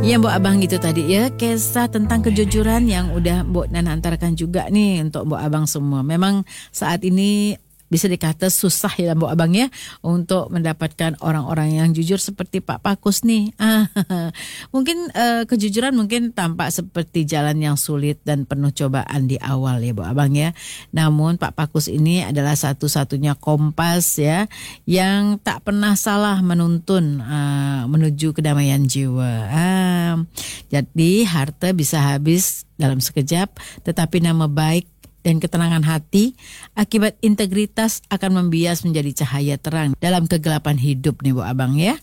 Ya Mbok Abang itu tadi ya kisah tentang kejujuran yang udah Mbok Nan antarkan juga nih untuk Mbok Abang semua. Memang saat ini bisa dikata susah ya Mbok Abang ya untuk mendapatkan orang-orang yang jujur seperti Pak Pakus nih. Mungkin kejujuran mungkin tampak seperti jalan yang sulit dan penuh cobaan di awal ya Mbok Abang ya. Namun Pak Pakus ini adalah satu-satunya kompas ya yang tak pernah salah menuntun menuju kedamaian jiwa. Jadi harta bisa habis dalam sekejap, tetapi nama baik dan ketenangan hati akibat integritas akan membias menjadi cahaya terang dalam kegelapan hidup nih Bu Abang ya.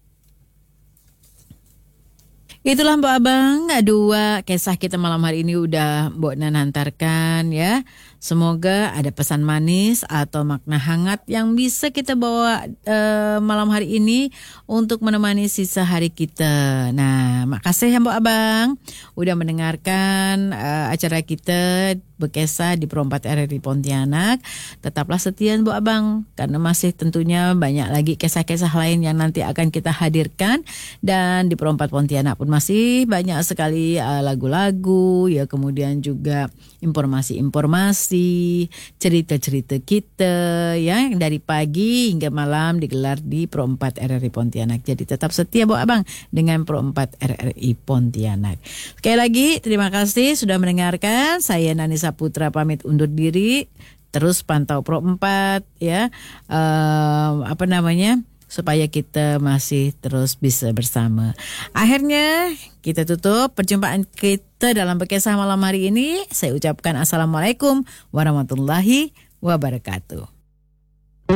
Itulah Mbok Abang, dua kisah kita malam hari ini udah Mbok Nan hantarkan ya. Semoga ada pesan manis atau makna hangat yang bisa kita bawa malam hari ini untuk menemani sisa hari kita. Nah, makasih ya Mbok Abang udah mendengarkan acara kita berkisah di Pro 4 RRI Pontianak. Tetaplah setia Mbok Abang karena masih tentunya banyak lagi kisah-kisah lain yang nanti akan kita hadirkan. Dan di Pro 4 Pontianak pun masih banyak sekali lagu-lagu ya, kemudian juga informasi-informasi, cerita-cerita kita ya yang dari pagi hingga malam digelar di Pro 4 RRI Pontianak. Jadi tetap setia Mbok Abang dengan Pro 4 RRI Pontianak. Sekali lagi terima kasih sudah mendengarkan. Saya Nanisa Putra pamit undur diri. Terus pantau Pro 4 ya. Supaya kita masih terus bisa bersama. Akhirnya kita tutup perjumpaan kita dalam berkisah malam hari ini. Saya ucapkan Assalamualaikum warahmatullahi wabarakatuh.